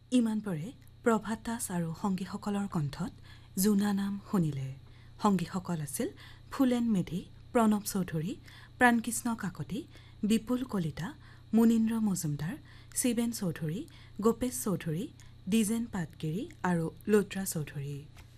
ইমান পৰে প্ৰভাত দাস আৰু সংগীসকলৰ কণ্ঠত জোনা নাম শুনিলে। সংগীসকল আছিল ফুলেন মেধি, প্ৰণৱ চৌধুৰী, প্ৰাণকৃষ্ণ কাকতি, বিপুল কলিতা, মুনীন্দ্ৰ মজুমদাৰ, শিৱেন চৌধুৰী, গোপেশ চৌধুৰী, দ্বিজেন পাটগিৰি আৰু লুত্ৰা চৌধুৰী।